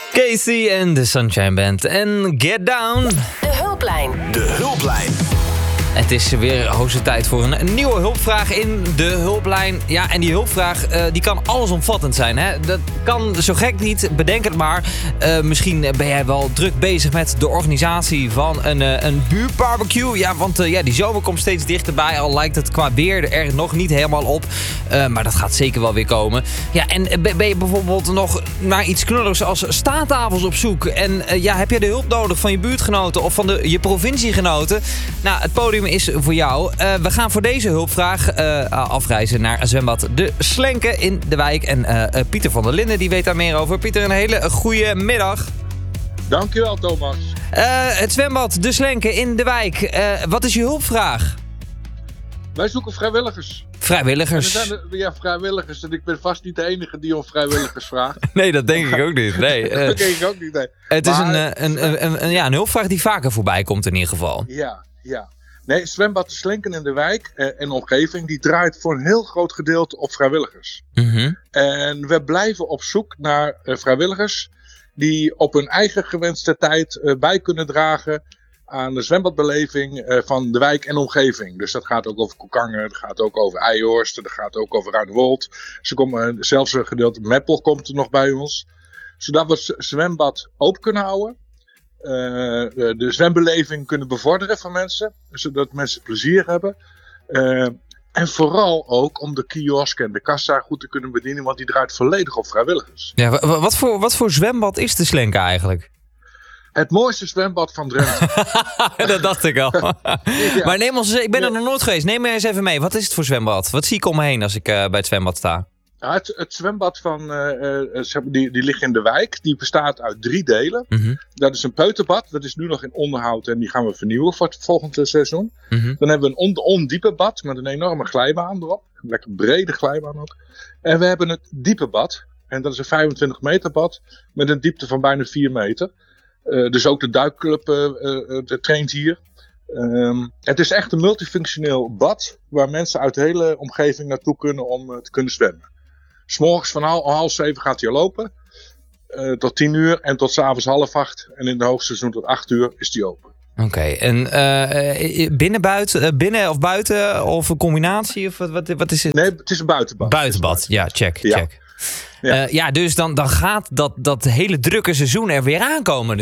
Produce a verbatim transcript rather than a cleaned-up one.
Casey en de Sunshine Band en Get Down. De hulplijn. De hulplijn. Het is weer hoogste tijd voor een, een nieuwe hulpvraag in de hulplijn. Ja, en die hulpvraag uh, die kan allesomvattend zijn. Hè? Dat kan zo gek niet, bedenk het maar. Uh, misschien ben jij wel druk bezig met de organisatie van een, uh, een buurtbarbecue. Ja, want uh, ja, die zomer komt steeds dichterbij. Al lijkt het qua weer er nog niet helemaal op. Uh, maar dat gaat zeker wel weer komen. Ja, en ben je bijvoorbeeld nog naar iets knulligs als staattafels op zoek? En uh, ja, heb je de hulp nodig van je buurtgenoten of van de, je provinciegenoten? Nou, het podium is voor jou. Uh, we gaan voor deze hulpvraag uh, afreizen naar zwembad De Slenke in de wijk. En uh, uh, Pieter van der Linden, die weet daar meer over. Pieter, een hele goede middag. Dankjewel, Thomas. Uh, het zwembad De Slenke in de wijk. Uh, wat is je hulpvraag? Wij zoeken vrijwilligers. Vrijwilligers? En er zijn, ja, vrijwilligers. En ik ben vast niet de enige die om vrijwilligers vraagt. Nee, dat denk ik ook niet. Nee, uh, dat denk ik ook niet. Nee. Het maar, is een, een, een, een, een, ja, een hulpvraag die vaker voorbij komt in ieder geval. Ja, ja. Nee, zwembad De Slenken in de wijk eh, en omgeving, die draait voor een heel groot gedeelte op vrijwilligers. Mm-hmm. En we blijven op zoek naar uh, vrijwilligers die op hun eigen gewenste tijd uh, bij kunnen dragen aan de zwembadbeleving uh, van de wijk en omgeving. Dus dat gaat ook over Koekangen, dat gaat ook over Eijhorst, dat gaat ook over Ruinewold. Ze komen, uh, zelfs een gedeelte Meppel komt er nog bij ons. Zodat we het zwembad open kunnen houden. Uh, de, de zwembeleving kunnen bevorderen van mensen. Zodat mensen plezier hebben. Uh, en vooral ook om de kiosk en de kassa goed te kunnen bedienen. Want die draait volledig op vrijwilligers. Ja, w- wat, voor, wat voor zwembad is De Slenke eigenlijk? Het mooiste zwembad van Drenthe. Dat dacht ik al. Ja. Maar neem ons, ik ben er nog nooit geweest. Neem me eens even mee. Wat is het voor zwembad? Wat zie ik om me heen als ik uh, bij het zwembad sta? Ja, het, het zwembad van, uh, uh, die, die ligt in de wijk. Die bestaat uit drie delen. Mm-hmm. Dat is een peuterbad. Dat is nu nog in onderhoud en die gaan we vernieuwen voor het volgende seizoen. Mm-hmm. Dan hebben we een on, ondiepe bad met een enorme glijbaan erop. Een lekker brede glijbaan ook. En we hebben het diepe bad. En dat is een vijfentwintig meter bad met een diepte van bijna vier meter. Uh, dus ook de duikclub uh, uh, traint hier. Um, het is echt een multifunctioneel bad waar mensen uit de hele omgeving naartoe kunnen om uh, te kunnen zwemmen. 'S Morgens van hal, half zeven gaat hij lopen. Uh, tot tien uur en tot 's avonds half acht. En in de hoogseizoen tot acht uur is die open. Oké, okay. En uh, binnen, buiten, uh, binnen of buiten? Of een combinatie? Of wat, wat is het? Nee, het is een buitenbad. Buitenbad, ja, check, ja. check. Ja, uh, ja dus dan, dan gaat dat, dat hele drukke seizoen er weer aankomen